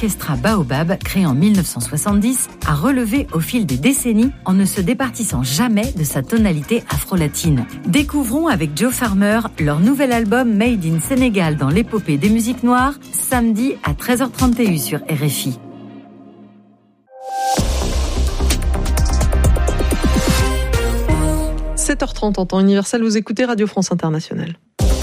l'orchestra Baobab, créé en 1970, a relevé au fil des décennies en ne se départissant jamais de sa tonalité afro-latine. Découvrons avec Joe Farmer leur nouvel album Made in Sénégal dans l'épopée des musiques noires, samedi à 13h31 sur RFI. « 7h30 en temps universel, vous écoutez Radio France Internationale.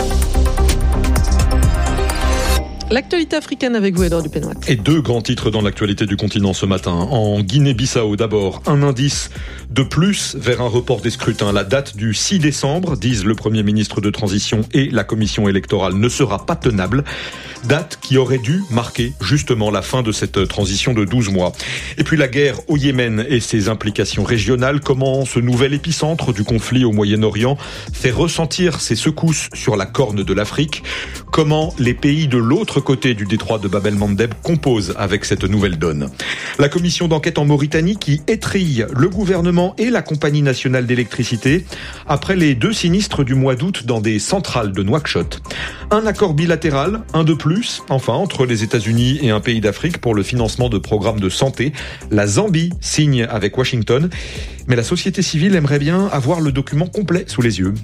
L'actualité africaine avec vous, Edouard Dupénois. Et deux grands titres dans l'actualité du continent ce matin. En Guinée-Bissau, d'abord, un indice de plus vers un report des scrutins. La date du 6 décembre, disent le Premier ministre de transition et la commission électorale, ne sera pas tenable. Date qui aurait dû marquer justement la fin de cette transition de 12 mois. Et puis la guerre au Yémen et ses implications régionales. Comment ce nouvel épicentre du conflit au Moyen-Orient fait ressentir ses secousses sur la corne de l'Afrique. Comment les pays de l'autre côté du détroit de Bab el-Mandeb composent avec cette nouvelle donne. La commission d'enquête en Mauritanie qui étrille le gouvernement et la compagnie nationale d'électricité après les deux sinistres du mois d'août dans des centrales de Nouakchott. Un accord bilatéral, un de plus, enfin, entre les États-Unis et un pays d'Afrique pour le financement de programmes de santé. La Zambie signe avec Washington, mais la société civile aimerait bien avoir le document complet sous les yeux.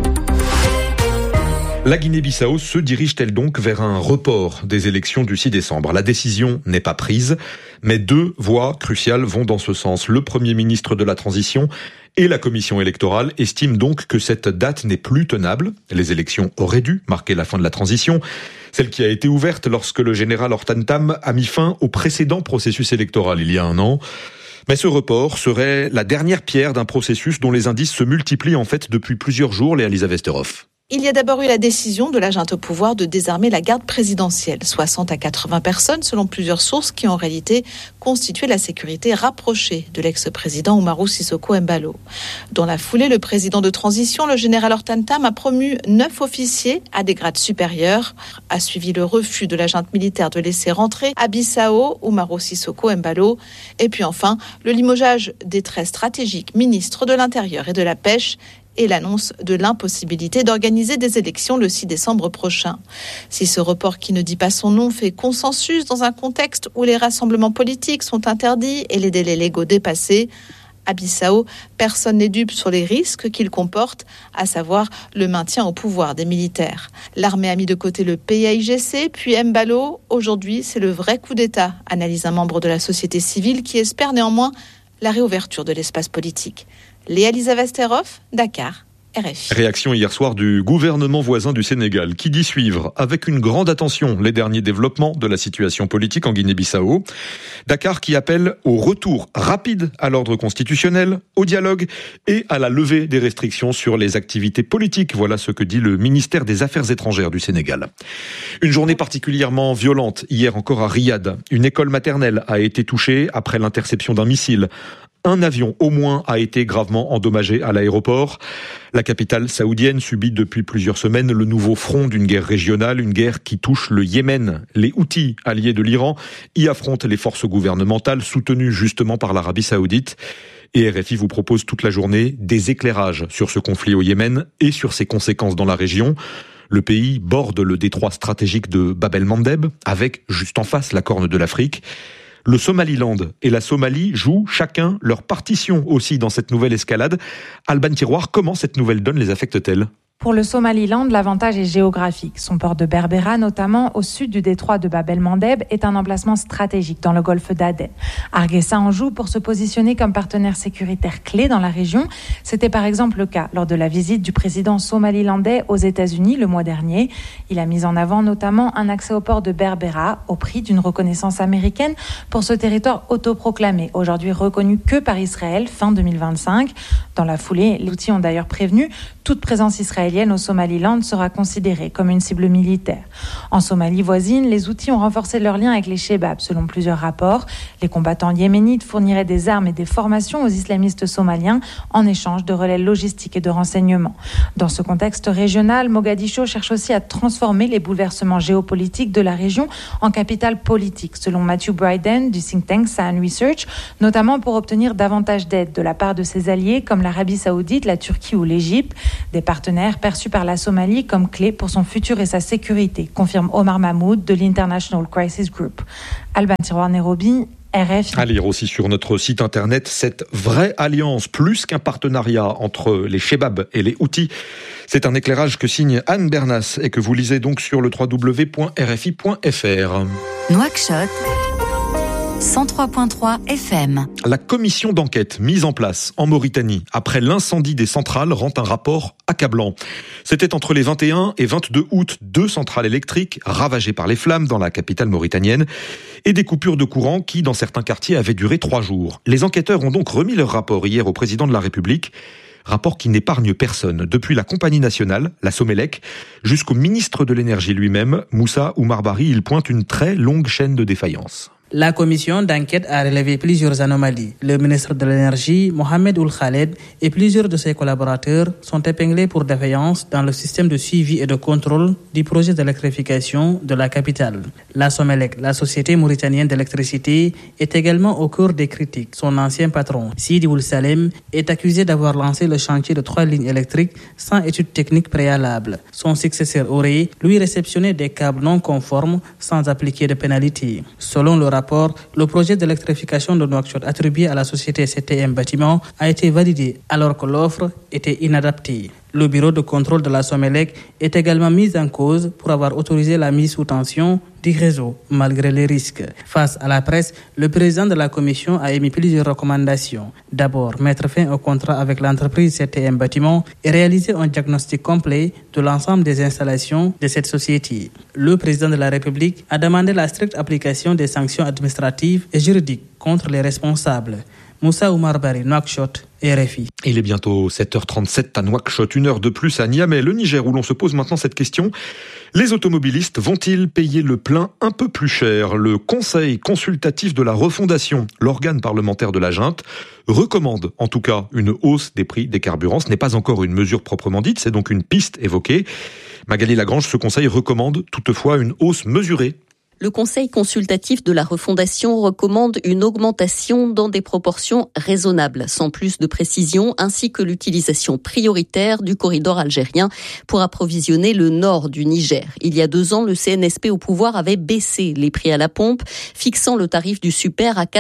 La Guinée-Bissau se dirige-t-elle donc vers un report des élections du 6 décembre ? La décision n'est pas prise, mais deux voix cruciales vont dans ce sens. Le Premier ministre de la Transition et la commission électorale estiment donc que cette date n'est plus tenable. Les élections auraient dû marquer la fin de la transition, celle qui a été ouverte lorsque le général Hortan Tam a mis fin au précédent processus électoral il y a un an. Mais ce report serait la dernière pierre d'un processus dont les indices se multiplient en fait depuis plusieurs jours, Léa Lisa Westerhoff. Il y a d'abord eu la décision de la junte au pouvoir de désarmer la garde présidentielle. 60 à 80 personnes, selon plusieurs sources, qui en réalité constituaient la sécurité rapprochée de l'ex-président Umaru Sissoco Embalo. Dans la foulée, le président de transition, le général Hortan Tam, a promu 9 officiers à des grades supérieurs. A suivi le refus de la junte militaire de laisser rentrer à Bissau Umaru Sissoco Embalo. Et puis enfin, le limogeage des très stratégiques ministres de l'Intérieur et de la Pêche et l'annonce de l'impossibilité d'organiser des élections le 6 décembre prochain. Si ce report qui ne dit pas son nom fait consensus dans un contexte où les rassemblements politiques sont interdits et les délais légaux dépassés, à Bissau, personne n'est dupe sur les risques qu'il comporte, à savoir le maintien au pouvoir des militaires. L'armée a mis de côté le PAIGC, puis Embalo. Aujourd'hui, c'est le vrai coup d'État, analyse un membre de la société civile qui espère néanmoins la réouverture de l'espace politique. Léa Lisa Westerhoff, Dakar, RFI. Réaction hier soir du gouvernement voisin du Sénégal qui dit suivre avec une grande attention les derniers développements de la situation politique en Guinée-Bissau. Dakar qui appelle au retour rapide à l'ordre constitutionnel, au dialogue et à la levée des restrictions sur les activités politiques. Voilà ce que dit le ministère des Affaires étrangères du Sénégal. Une journée particulièrement violente hier encore à Riyad. Une école maternelle a été touchée après l'interception d'un missile. Un avion au moins a été gravement endommagé à l'aéroport. La capitale saoudienne subit depuis plusieurs semaines le nouveau front d'une guerre régionale, une guerre qui touche le Yémen. Les Houthis, alliés de l'Iran, y affrontent les forces gouvernementales soutenues justement par l'Arabie saoudite. Et RFI vous propose toute la journée des éclairages sur ce conflit au Yémen et sur ses conséquences dans la région. Le pays borde le détroit stratégique de Bab el-Mandeb, avec juste en face la Corne de l'Afrique. Le Somaliland et la Somalie jouent chacun leur partition aussi dans cette nouvelle escalade. Alban Tiroir, comment cette nouvelle donne les affecte-t-elle ? Pour le Somaliland, l'avantage est géographique. Son port de Berbera, notamment au sud du détroit de Bab el-Mandeb, est un emplacement stratégique dans le golfe d'Aden. Hargeisa en joue pour se positionner comme partenaire sécuritaire clé dans la région. C'était par exemple le cas lors de la visite du président somalilandais aux États-Unis le mois dernier. Il a mis en avant notamment un accès au port de Berbera au prix d'une reconnaissance américaine pour ce territoire autoproclamé, aujourd'hui reconnu que par Israël fin 2025. Dans la foulée, les Houthis ont d'ailleurs prévenu toute présence israélienne au Somaliland sera considérée comme une cible militaire. En Somalie voisine, les Houthis ont renforcé leurs liens avec les Chebabs, selon plusieurs rapports. Les combattants yéménites fourniraient des armes et des formations aux islamistes somaliens en échange de relais logistiques et de renseignements. Dans ce contexte régional, Mogadiscio cherche aussi à transformer les bouleversements géopolitiques de la région en capitale politique, selon Matthew Bryden du think tank Sahel Research, notamment pour obtenir davantage d'aide de la part de ses alliés comme l'Arabie Saoudite, la Turquie ou l'Égypte, des partenaires perçue par la Somalie comme clé pour son futur et sa sécurité, confirme Omar Mahmoud de l'International Crisis Group. Alban Tiroir-Nairobi, RFI. À lire aussi sur notre site internet cette vraie alliance, plus qu'un partenariat entre les Chebab et les Houthis. C'est un éclairage que signe Anne Bernas et que vous lisez donc sur le www.rfi.fr. Nouakchott 103.3 FM. La commission d'enquête mise en place en Mauritanie après l'incendie des centrales rend un rapport accablant. C'était entre les 21 et 22 août 2 centrales électriques ravagées par les flammes dans la capitale mauritanienne et des coupures de courant qui, dans certains quartiers, avaient duré 3 jours. Les enquêteurs ont donc remis leur rapport hier au président de la République. Rapport qui n'épargne personne, depuis la compagnie nationale, la Somelec, jusqu'au ministre de l'énergie lui-même, Moussa Oumar Bari. Il pointe une très longue chaîne de défaillances. La commission d'enquête a relevé plusieurs anomalies. Le ministre de l'Énergie, Mohamed Ould Khaled, et plusieurs de ses collaborateurs sont épinglés pour défaillance dans le système de suivi et de contrôle du projet d'électrification de la capitale. La Somelec, la société mauritanienne d'électricité, est également au cœur des critiques. Son ancien patron, Sidi Ould Salem, est accusé d'avoir lancé le chantier de 3 lignes électriques sans études techniques préalables. Son successeur aurait, lui, réceptionné des câbles non conformes sans appliquer de pénalité. Selon le rapport, le projet d'électrification de Nouakchott attribué à la société CTM Bâtiment a été validé alors que l'offre était inadaptée. Le bureau de contrôle de la Somelec est également mis en cause pour avoir autorisé la mise sous tension du réseau, malgré les risques. Face à la presse, le président de la commission a émis plusieurs recommandations. D'abord, mettre fin au contrat avec l'entreprise CTM Bâtiment et réaliser un diagnostic complet de l'ensemble des installations de cette société. Le président de la République a demandé la stricte application des sanctions administratives et juridiques contre les responsables. Moussa Oumar Bari, Nouakchott, RFI. Il est bientôt 7h37 à Nouakchott, 1 heure de plus à Niamey, le Niger, où l'on se pose maintenant cette question. Les automobilistes vont-ils payer le plein un peu plus cher ? Le Conseil consultatif de la refondation, l'organe parlementaire de la junte, recommande en tout cas une hausse des prix des carburants. Ce n'est pas encore une mesure proprement dite, c'est donc une piste évoquée. Magali Lagrange, ce conseil recommande toutefois une hausse mesurée. Le Conseil consultatif de la refondation recommande une augmentation dans des proportions raisonnables, sans plus de précision, ainsi que l'utilisation prioritaire du corridor algérien pour approvisionner le nord du Niger. Il y a 2 ans, le CNSP au pouvoir avait baissé les prix à la pompe, fixant le tarif du super à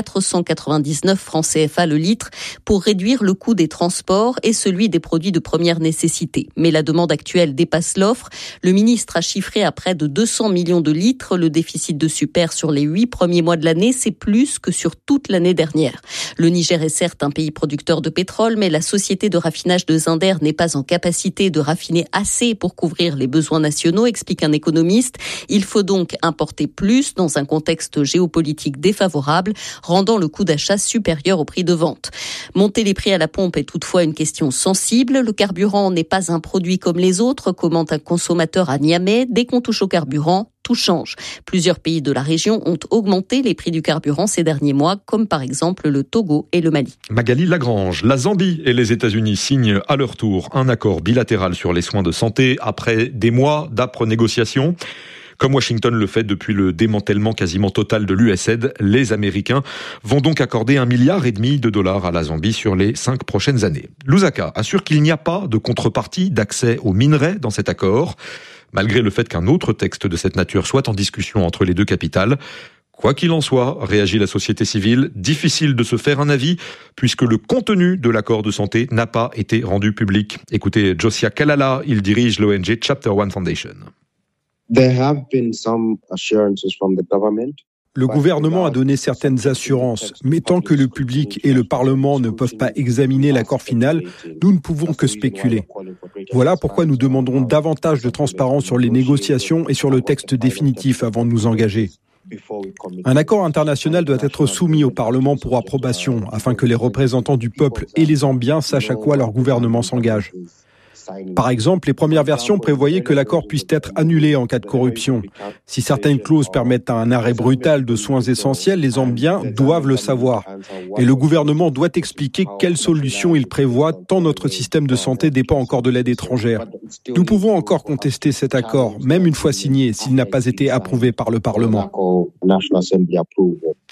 499 francs CFA le litre pour réduire le coût des transports et celui des produits de première nécessité. Mais la demande actuelle dépasse l'offre. Le ministre a chiffré à près de 200 millions de litres le déficit de super sur les 8 premiers mois de l'année, c'est plus que sur toute l'année dernière. Le Niger est certes un pays producteur de pétrole, mais la société de raffinage de Zinder n'est pas en capacité de raffiner assez pour couvrir les besoins nationaux, explique un économiste. Il faut donc importer plus dans un contexte géopolitique défavorable, rendant le coût d'achat supérieur au prix de vente. Monter les prix à la pompe est toutefois une question sensible. Le carburant n'est pas un produit comme les autres, commente un consommateur à Niamey. Dès qu'on touche au carburant, tout change. Plusieurs pays de la région ont augmenté les prix du carburant ces derniers mois, comme par exemple le Togo et le Mali. Magali Lagrange, la Zambie et les États-Unis signent à leur tour un accord bilatéral sur les soins de santé après des mois d'âpres négociations. Comme Washington le fait depuis le démantèlement quasiment total de l'USAID, les Américains vont donc accorder $1,5 milliard à la Zambie sur les 5 prochaines années. Lusaka assure qu'il n'y a pas de contrepartie d'accès aux minerais dans cet accord, malgré le fait qu'un autre texte de cette nature soit en discussion entre les 2 capitales. Quoi qu'il en soit, réagit la société civile, difficile de se faire un avis puisque le contenu de l'accord de santé n'a pas été rendu public. Écoutez Josia Kalala, il dirige l'ONG Chapter One Foundation. Le gouvernement a donné certaines assurances, mais tant que le public et le Parlement ne peuvent pas examiner l'accord final, nous ne pouvons que spéculer. Voilà pourquoi nous demandons davantage de transparence sur les négociations et sur le texte définitif avant de nous engager. Un accord international doit être soumis au Parlement pour approbation, afin que les représentants du peuple et les Zambiens sachent à quoi leur gouvernement s'engage. Par exemple, les premières versions prévoyaient que l'accord puisse être annulé en cas de corruption. Si certaines clauses permettent un arrêt brutal de soins essentiels, les Zambiens doivent le savoir. Et le gouvernement doit expliquer quelles solutions il prévoit, tant notre système de santé dépend encore de l'aide étrangère. Nous pouvons encore contester cet accord, même une fois signé, s'il n'a pas été approuvé par le Parlement.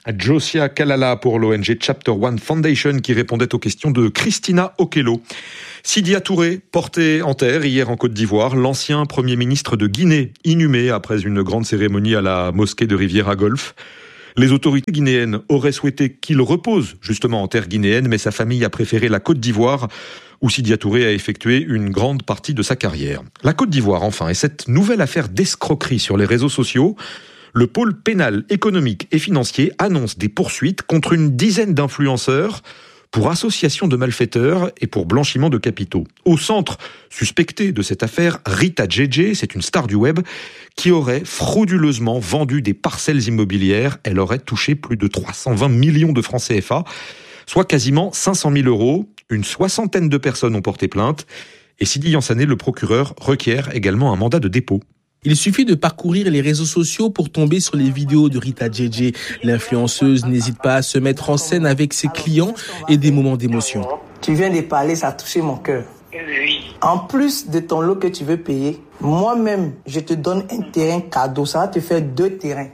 Josia Kalala pour l'ONG Chapter One Foundation qui répondait aux questions de Christina Okello. Sidya Touré, porté en terre hier en Côte d'Ivoire, l'ancien Premier ministre de Guinée, inhumé après une grande cérémonie à la mosquée de Riviera Golf. Les autorités guinéennes auraient souhaité qu'il repose justement en terre guinéenne, mais sa famille a préféré la Côte d'Ivoire, où Sidya Touré a effectué une grande partie de sa carrière. La Côte d'Ivoire, enfin, et cette nouvelle affaire d'escroquerie sur les réseaux sociaux. Le pôle pénal, économique et financier annonce des poursuites contre une dizaine d'influenceurs pour association de malfaiteurs et pour blanchiment de capitaux. Au centre suspecté de cette affaire, Rita Djedje, c'est une star du web, qui aurait frauduleusement vendu des parcelles immobilières. Elle aurait touché plus de 320 millions de francs CFA, soit quasiment 500 000 €. Une soixantaine de personnes ont porté plainte. Et Sidi Yansané, le procureur, requiert également un mandat de dépôt. Il suffit de parcourir les réseaux sociaux pour tomber sur les vidéos de Rita Djedje. L'influenceuse n'hésite pas à se mettre en scène avec ses clients et des moments d'émotion. Tu viens de parler, ça a touché mon cœur. Oui. En plus de ton lot que tu veux payer, moi-même, je te donne un terrain cadeau. Ça va te faire 2 terrains.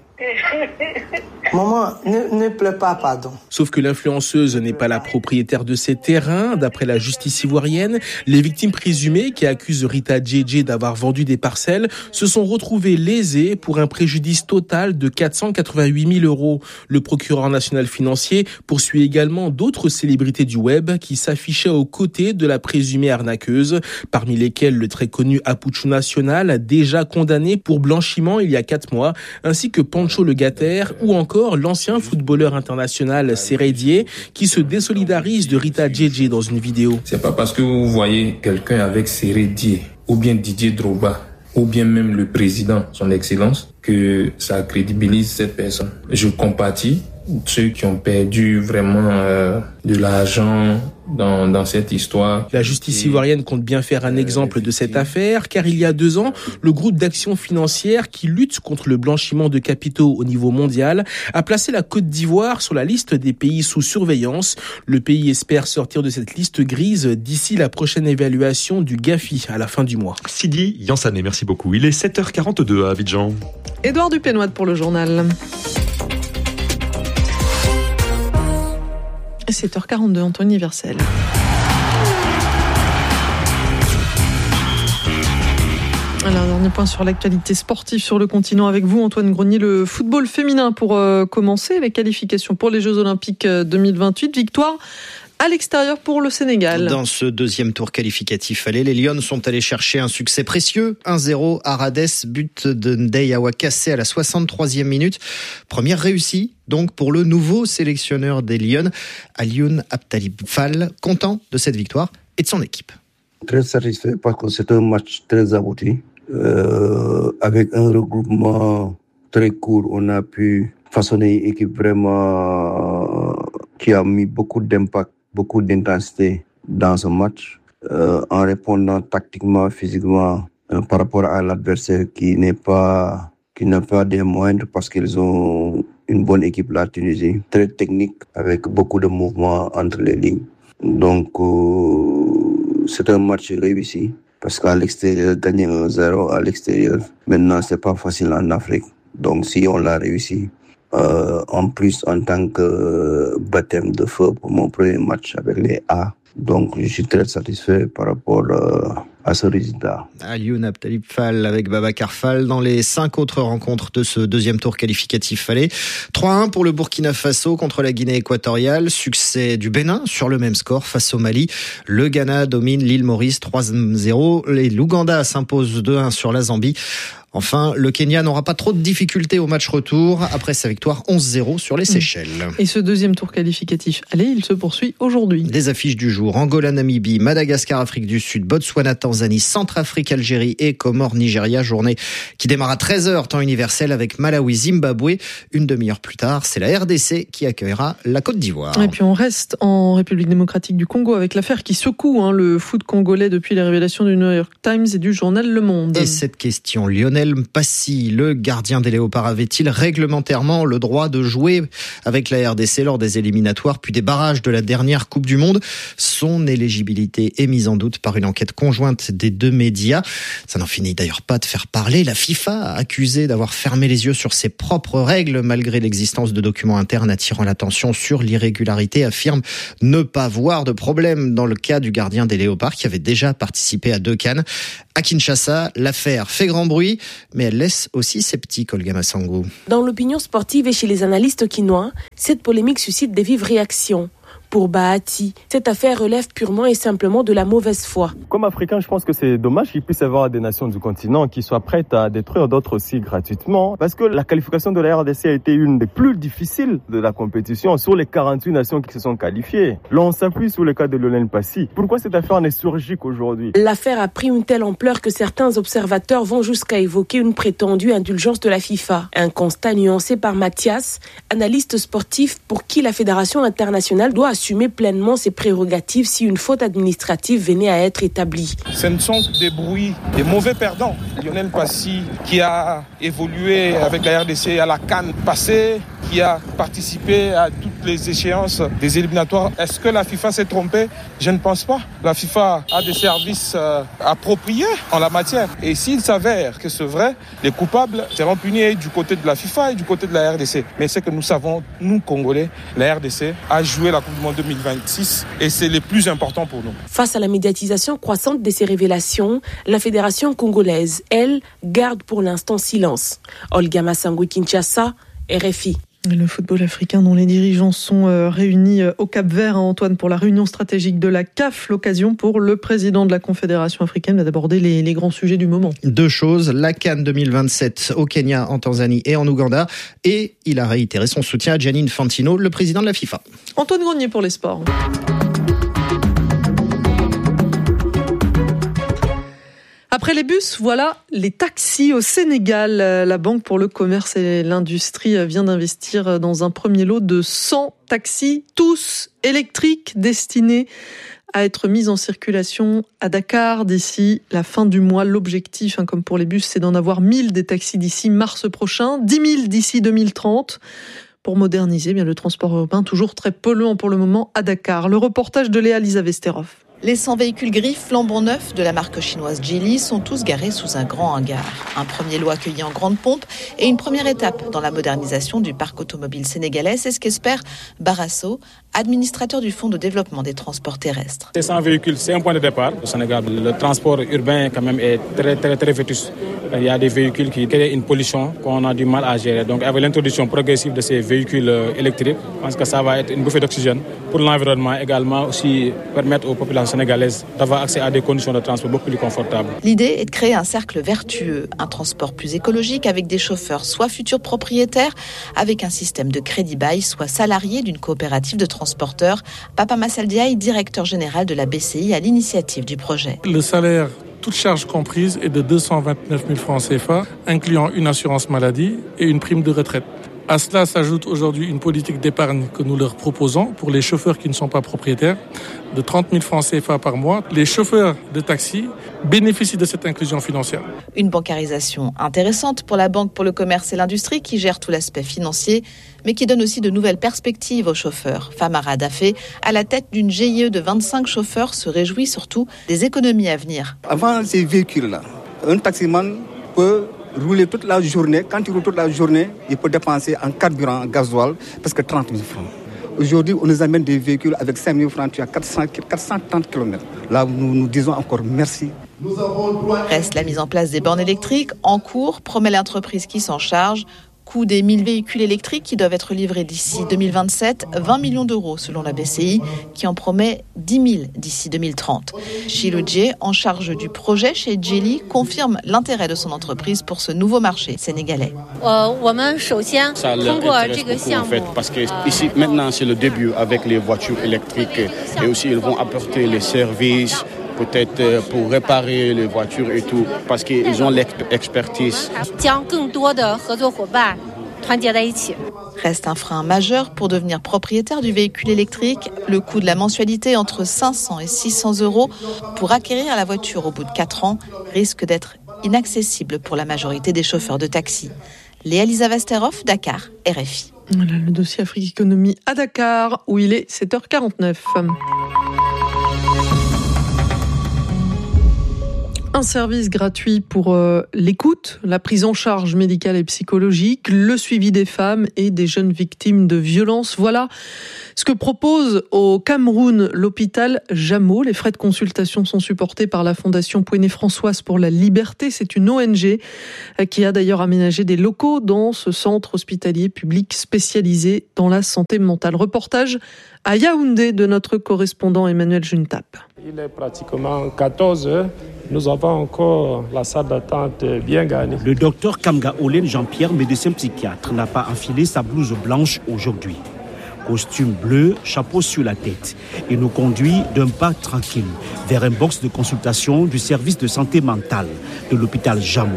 Maman, ne pleure pas, pardon. Sauf que l'influenceuse n'est pas la propriétaire de ces terrains. D'après la justice ivoirienne, les victimes présumées qui accusent Rita Djedje d'avoir vendu des parcelles se sont retrouvées lésées pour un préjudice total de 488 000 €. Le procureur national financier poursuit également d'autres célébrités du web qui s'affichaient aux côtés de la présumée arnaqueuse, parmi lesquelles le très connu Apuchu National, déjà condamné pour blanchiment il y a 4 mois, ainsi que Pancho Le Gatter ou encore l'ancien footballeur international Serey Dié qui se désolidarise de Rita Djedje dans une vidéo. C'est pas parce que vous voyez quelqu'un avec Serey Dié ou bien Didier Drogba ou bien même le président, son excellence, que ça crédibilise cette personne. Je compatis ceux qui ont perdu vraiment de l'argent dans cette histoire. La justice ivoirienne compte bien faire un exemple de cette affaire, car il y a 2 ans, le groupe d'action financière qui lutte contre le blanchiment de capitaux au niveau mondial a placé la Côte d'Ivoire sur la liste des pays sous surveillance. Le pays espère sortir de cette liste grise d'ici la prochaine évaluation du GAFI à la fin du mois. Sidi Yansané, merci beaucoup. Il est 7h42 à Abidjan. Édouard Dupénoit pour le journal. 7h42 en temps universel. Alors, dernier point sur l'actualité sportive sur le continent avec vous, Antoine Grenier. Le football féminin pour commencer, les qualifications pour les Jeux Olympiques 2028. Victoire à l'extérieur pour le Sénégal. Dans ce deuxième tour qualificatif aller, les Lions sont allés chercher un succès précieux. 1-0 à Rades, but de Ndeye Awakassé à la 63e minute. Première réussie donc pour le nouveau sélectionneur des Lions, Alioune Abtalib Fall, content de cette victoire et de son équipe. Très satisfait parce que c'est un match très abouti. Avec un regroupement très court, on a pu façonner une équipe vraiment qui a mis beaucoup d'impact, beaucoup d'intensité dans ce match, en répondant tactiquement, physiquement par rapport à l'adversaire qui n'a pas des moindres parce qu'ils ont une bonne équipe, la Tunisie, très technique avec beaucoup de mouvements entre les lignes. Donc c'est un match réussi parce qu'à l'extérieur, gagner 1-0 à l'extérieur, maintenant c'est pas facile en Afrique. Donc si on l'a réussi, en plus en tant que baptême de feu pour mon premier match avec les A. Donc je suis très satisfait par rapport à ce résultat. Alioune Abtalib Fall avec Babacar Fall dans les 5 autres rencontres de ce deuxième tour qualificatif aller. 3-1 pour le Burkina Faso contre la Guinée équatoriale. Succès du Bénin sur le même score face au Mali. Le Ghana domine l'île Maurice 3-0. L'Ouganda s'impose 2-1 sur la Zambie. Enfin, le Kenya n'aura pas trop de difficultés au match retour après sa victoire 11-0 sur les Seychelles. Et ce deuxième tour qualificatif, allez, il se poursuit aujourd'hui. Des affiches du jour: Angola, Namibie, Madagascar, Afrique du Sud, Botswana, Tanzanie, Centrafrique, Algérie et Comores, Nigeria. Journée qui démarre à 13h temps universel avec Malawi, Zimbabwe. Une demi-heure plus tard, c'est la RDC qui accueillera la Côte d'Ivoire. Et puis on reste en République démocratique du Congo avec l'affaire qui secoue le foot congolais depuis les révélations du New York Times et du journal Le Monde. Et cette question, Lionel Mpassi, le gardien des Léopards, avait-il réglementairement le droit de jouer avec la RDC lors des éliminatoires puis des barrages de la dernière Coupe du Monde? Son éligibilité est mise en doute par une enquête conjointe plainte des 2 médias. Ça n'en finit d'ailleurs pas de faire parler. La FIFA a accusé d'avoir fermé les yeux sur ses propres règles malgré l'existence de documents internes attirant l'attention sur l'irrégularité, affirme ne pas voir de problème dans le cas du gardien des Léopards qui avait déjà participé à 2 CAN. À Kinshasa, l'affaire fait grand bruit, mais elle laisse aussi sceptique, Olga Massangou. Dans l'opinion sportive et chez les analystes quinois, cette polémique suscite des vives réactions. Pour Bahati, cette affaire relève purement et simplement de la mauvaise foi. Comme Africain, je pense que c'est dommage qu'il puisse y avoir des nations du continent qui soient prêtes à détruire d'autres aussi gratuitement. Parce que la qualification de la RDC a été une des plus difficiles de la compétition sur les 48 nations qui se sont qualifiées. Là, on s'appuie sur le cas de Lionel Passy. Pourquoi cette affaire n'est surgie qu'aujourd'hui ? L'affaire a pris une telle ampleur que certains observateurs vont jusqu'à évoquer une prétendue indulgence de la FIFA. Un constat nuancé par Mathias, analyste sportif pour qui la Fédération internationale doit assumer pleinement ses prérogatives si une faute administrative venait à être établie. Ce ne sont que des bruits, des mauvais perdants. Lionel Passy, qui a évolué avec la RDC à la CAN passée, qui a participé à toutes les échéances des éliminatoires. Est-ce que la FIFA s'est trompée ? Je ne pense pas. La FIFA a des services appropriés en la matière. Et s'il s'avère que c'est vrai, les coupables seront punis du côté de la FIFA et du côté de la RDC. Mais c'est que nous savons, nous Congolais, la RDC a joué la Coupe du Monde 2026 et c'est le plus important pour nous. Face à la médiatisation croissante de ces révélations, la Fédération congolaise, elle, garde pour l'instant silence. Olga Massangou, Kinshasa, RFI. Le football africain dont les dirigeants sont réunis au Cap-Vert, Antoine, pour la réunion stratégique de la CAF, l'occasion pour le président de la Confédération africaine d'aborder les grands sujets du moment. 2 choses, la CAN 2027 au Kenya, en Tanzanie et en Ouganda, et il a réitéré son soutien à Gianni Infantino, le président de la FIFA. Antoine Grenier pour les sports. Après les bus, voilà les taxis au Sénégal. La Banque pour le commerce et l'industrie vient d'investir dans un premier lot de 100 taxis, tous électriques, destinés à être mis en circulation à Dakar d'ici la fin du mois. L'objectif, comme pour les bus, c'est d'en avoir 1000 des taxis d'ici mars prochain, 10 000 d'ici 2030. Pour moderniser le transport européen, toujours très polluant pour le moment à Dakar. Le reportage de Léa Lisa Vesterov. Les 100 véhicules gris flambant neufs de la marque chinoise Geely sont tous garés sous un grand hangar. Un premier lot accueilli en grande pompe et une première étape dans la modernisation du parc automobile sénégalais. C'est ce qu'espère Barasso, administrateur du Fonds de développement des transports terrestres. Ces 100 véhicules, c'est un point de départ. Au Sénégal, le transport urbain quand même est très vétuste. Il y a des véhicules qui créent une pollution qu'on a du mal à gérer. Donc avec l'introduction progressive de ces véhicules électriques, je pense que ça va être une bouffée d'oxygène pour l'environnement, également aussi permettre aux populations sénégalaises d'avoir accès à des conditions de transport beaucoup plus confortables. L'idée est de créer un cercle vertueux, un transport plus écologique avec des chauffeurs soit futurs propriétaires, avec un système de crédit-bail, soit salariés d'une coopérative de transporteurs. Papa Massaldiaï, directeur général de la BCI à l'initiative du projet. Le salaire, toute charge comprise, est de 229 000 francs CFA, incluant une assurance maladie et une prime de retraite. À cela s'ajoute aujourd'hui une politique d'épargne que nous leur proposons pour les chauffeurs qui ne sont pas propriétaires, de 30 000 francs CFA par mois. Les chauffeurs de taxi bénéficient de cette inclusion financière. Une bancarisation intéressante pour la Banque pour le commerce et l'industrie qui gère tout l'aspect financier, mais qui donne aussi de nouvelles perspectives aux chauffeurs. Famara Dafé, à la tête d'une GIE de 25 chauffeurs, se réjouit surtout des économies à venir. Avant ces véhicules-là, un taximan peut rouler toute la journée. Quand il roule toute la journée, il peut dépenser en carburant, en gasoil, presque 30 000 francs. Aujourd'hui, on nous amène des véhicules avec 5 000 francs, tu as 430 km. Là, nous disons encore merci. Reste la mise en place des bornes électriques en cours, promet l'entreprise qui s'en charge. Coût des 1000 véhicules électriques qui doivent être livrés d'ici 2027, 20 millions d'euros selon la BCI, qui en promet 10 000 d'ici 2030. Chiludjé, en charge du projet chez Geely, confirme l'intérêt de son entreprise pour ce nouveau marché sénégalais. Ça leur intéresse beaucoup en fait, parce que ici maintenant c'est le début avec les voitures électriques et aussi ils vont apporter les services. Peut-être pour réparer les voitures et tout, parce qu'ils ont l'expertise. Reste un frein majeur pour devenir propriétaire du véhicule électrique. Le coût de la mensualité entre 500 et 600 euros pour acquérir la voiture au bout de 4 ans risque d'être inaccessible pour la majorité des chauffeurs de taxi. Léa Lisa Vesterov, Dakar, RFI. Voilà le dossier Afrique Économie à Dakar, où il est 7h49. Un service gratuit pour l'écoute, la prise en charge médicale et psychologique, le suivi des femmes et des jeunes victimes de violences. Voilà ce que propose au Cameroun l'hôpital Jameau. Les frais de consultation sont supportés par la Fondation Pouéné-Françoise pour la liberté. C'est une ONG qui a d'ailleurs aménagé des locaux dans ce centre hospitalier public spécialisé dans la santé mentale. Reportage à Yaoundé de notre correspondant Emmanuel Juntap. Il est pratiquement 14 heures. Nous avons encore la salle d'attente bien garnie. Le docteur Kamga Olen Jean-Pierre, médecin psychiatre, n'a pas enfilé sa blouse blanche aujourd'hui. Costume bleu, chapeau sur la tête. Il nous conduit d'un pas tranquille vers un box de consultation du service de santé mentale de l'hôpital Jameau.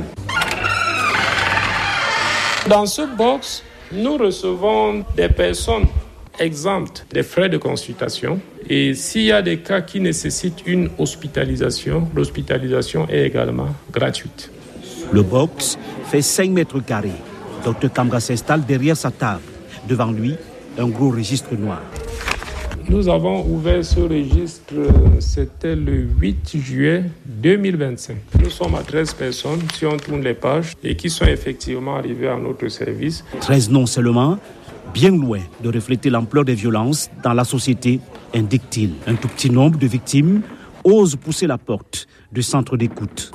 Dans ce box, nous recevons des personnes exemptes des frais de consultation. Et s'il y a des cas qui nécessitent une hospitalisation, l'hospitalisation est également gratuite. Le box fait 5 mètres carrés. Dr Kamga s'installe derrière sa table. Devant lui, un gros registre noir. Nous avons ouvert ce registre, c'était le 8 juillet 2025. Nous sommes à 13 personnes, si on tourne les pages, et qui sont effectivement arrivées à notre service. 13 noms seulement, bien loin de refléter l'ampleur des violences dans la société, indique-t-il. Un tout petit nombre de victimes osent pousser la porte du centre d'écoute.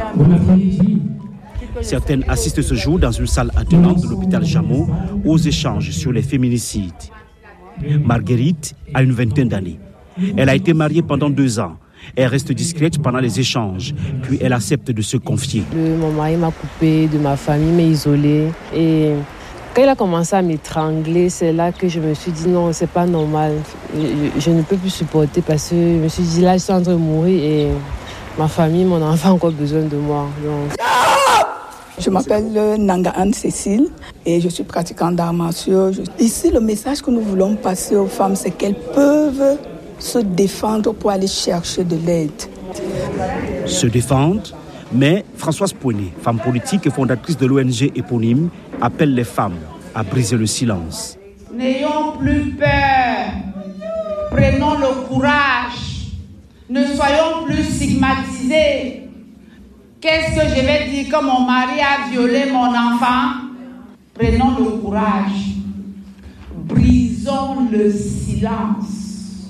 Certaines assistent ce jour dans une salle attenante de l'hôpital Jameau aux échanges sur les féminicides. Marguerite a une 20aine d'années. Elle a été mariée pendant 2 ans. Elle reste discrète pendant les échanges, puis elle accepte de se confier. Mon mari m'a coupé de ma famille, m'a isolée. Et quand il a commencé à m'étrangler, c'est là que je me suis dit non, c'est pas normal. Je ne peux plus supporter parce que je me suis dit là, je suis en train de mourir et ma famille, mon enfant ont encore besoin de moi. Donc... Je m'appelle Nanga Anne-Cécile et je suis pratiquante d'arts martiaux. Ici, le message que nous voulons passer aux femmes, c'est qu'elles peuvent se défendre pour aller chercher de l'aide. Se défendre, mais Françoise Pouéné, femme politique et fondatrice de l'ONG éponyme, appelle les femmes à briser le silence. N'ayons plus peur, prenons le courage, ne soyons plus stigmatisés. Qu'est-ce que je vais dire quand mon mari a violé mon enfant? Prenons le courage, brisons le silence.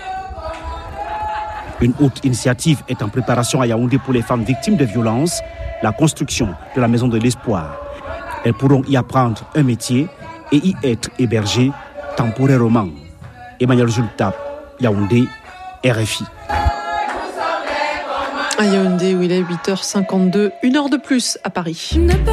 Une autre initiative est en préparation à Yaoundé pour les femmes victimes de violences, la construction de la Maison de l'Espoir. Elles pourront y apprendre un métier et y être hébergées temporairement. Emmanuel Juntap, Yaoundé, RFI. À Yaoundé où il est 8h52, 1 heure de plus à Paris.